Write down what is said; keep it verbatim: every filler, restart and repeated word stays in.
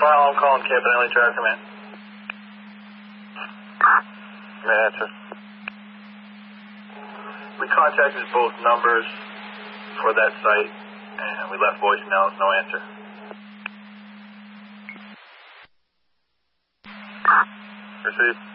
File, I'm calling Camp and L A Drive Command. May I answer? We contacted both numbers for that site, and we left voicemails, no answer. Received.